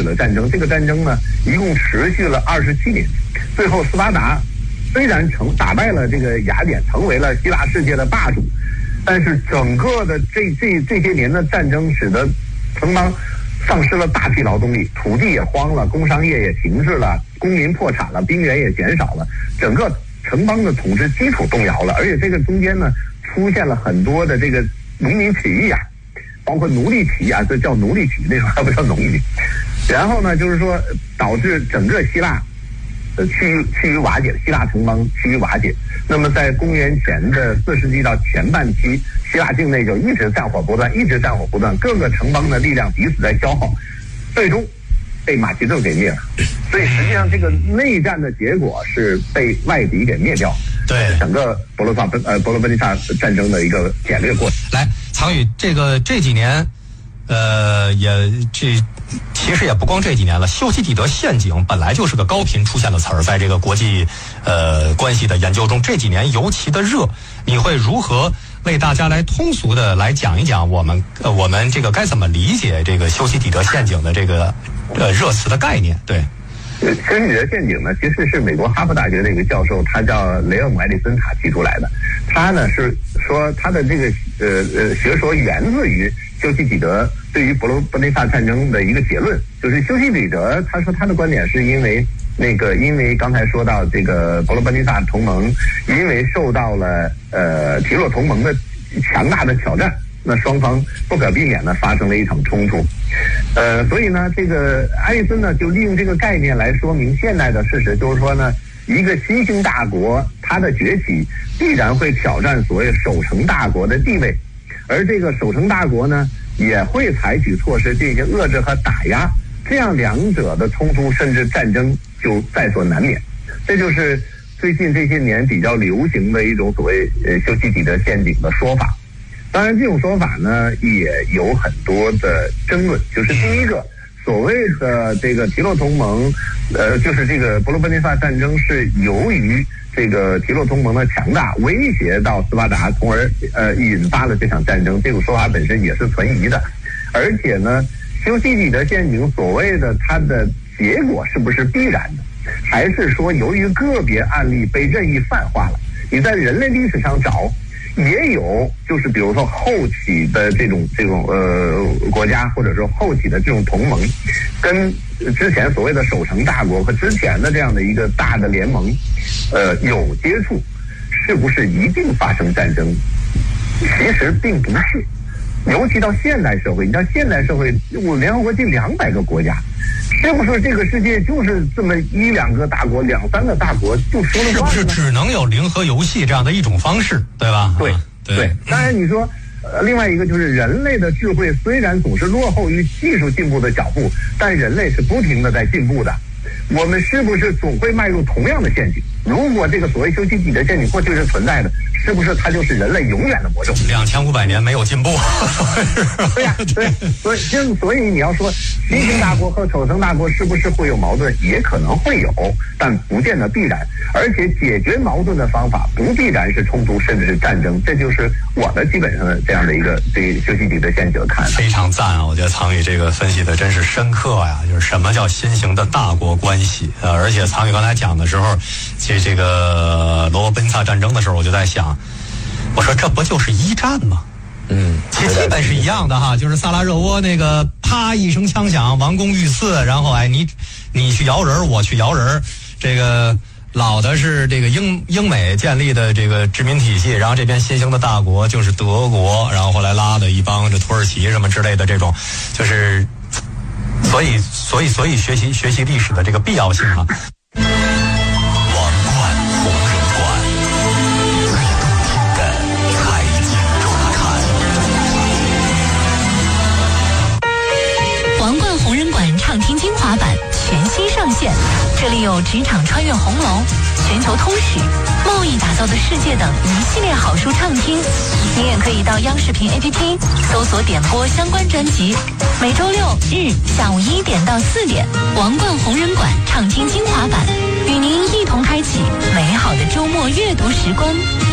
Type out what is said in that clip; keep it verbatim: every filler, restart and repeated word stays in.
的战争。这个战争呢，一共持续了二十七年，最后斯巴达虽然成打败了这个雅典，成为了希腊世界的霸主，但是整个的这这这些年的战争，使得城邦丧失了大批劳动力，土地也荒了，工商业也停滞了，公民破产了，兵员也减少了，整个城邦的统治基础动摇了。而且这个中间呢，出现了很多的这个农民起义啊，包括奴隶起义啊，这叫奴隶起义，那时候还不叫农民。然后呢，就是说导致整个希腊呃趋于趋于瓦解，希腊城邦趋于瓦解。那么在公元前的四世纪到前半期，希腊境内就一直战火不断，一直战火不断，各个城邦的力量彼此在消耗，最终被马其顿给灭了。所以实际上这个内战的结果是被外敌给灭掉。 对， 整个伯罗萨呃伯罗奔尼撒战争的一个简略过程。 来，曹宇，这个这几年，呃，也这其实也不光这几年了。修昔底德陷阱本来就是个高频出现的词儿，在这个国际呃关系的研究中，这几年尤其的热。你会如何为大家来通俗的来讲一讲我们呃我们这个该怎么理解这个修昔底德陷阱的这个呃热词的概念？对。 修昔底德陷阱呢，其实是美国哈佛大学的一个教授，他叫雷厄姆·艾利森塔提出来的。他呢是说他的这个呃呃学说源自于修昔底德对于伯罗奔尼撒战争的一个结论，就是修昔底德他说他的观点是因为那个因为刚才说到这个伯罗奔尼撒同盟因为受到了呃提洛同盟的强大的挑战，那双方不可避免的发生了一场冲突。呃，所以呢，这个艾利森呢就利用这个概念来说明现代的事实，就是说呢，一个新兴大国它的崛起必然会挑战所谓守成大国的地位，而这个守成大国呢也会采取措施进行遏制和打压，这样两者的冲突甚至战争就在所难免。这就是最近这些年比较流行的一种所谓呃修昔底德陷阱的说法。当然这种说法呢也有很多的争论，就是第一个所谓的这个提洛同盟呃就是这个伯罗奔尼撒战争是由于这个提洛同盟的强大威胁到斯巴达，从而呃引发了这场战争，这种说法本身也是存疑的。而且呢，修昔底德陷阱所谓的它的结果是不是必然的，还是说由于个别案例被任意泛化了？你在人类历史上找也有，就是比如说后起的这种这种呃国家，或者说后起的这种同盟，跟之前所谓的守成大国和之前的这样的一个大的联盟，呃有接触，是不是一定发生战争？其实并不是。尤其到现代社会，你知道现代社会，我联合国近两百个国家，是不是这个世界就是这么一两个大国、两三个大国就说了话？ 是不是只能有零和游戏这样的一种方式，对吧？ 对、啊、对, 对。当然你说，呃，另外一个就是人类的智慧虽然总是落后于技术进步的脚步，但人类是不停的在进步的。我们是不是总会迈入同样的陷阱？如果这个所谓修昔底德陷阱过去是存在的，是不是它就是人类永远的魔咒？ 两千五百年没有进步。 对呀、啊，对，所以所以你要说新兴大国和守成大国是不是会有矛盾？也可能会有，但不见得必然。而且解决矛盾的方法不必然是冲突，甚至是战争。这就是我的基本上的这样的一个对修昔底德陷阱的看法。 非常赞啊！我觉得苍宇这个分析的真是深刻呀。就是什么叫新型的大国关系？呃，而且苍宇刚才讲的时候，其实这个罗奔尼撒战争的时候，我就在想，我说这不就是一战吗？嗯，其实基本是一样的哈，就是萨拉热窝那个啪一声枪响，王宫遇刺，然后哎你你去摇人，我去摇人，这个老的是这个英英美建立的这个殖民体系，然后这边新兴的大国就是德国，然后后来拉的一帮这土耳其什么之类的这种，就是所以所以所以学习学习历史的这个必要性啊。 畅听精华版全新上线，这里有职场穿越红楼、全球通史、贸易打造的世界等一系列好书畅听。你也可以到央视频 A P P 搜索点播相关专辑。每周六日下午一点到四点，王冠红人馆畅听精华版，与您一同开启美好的周末阅读时光。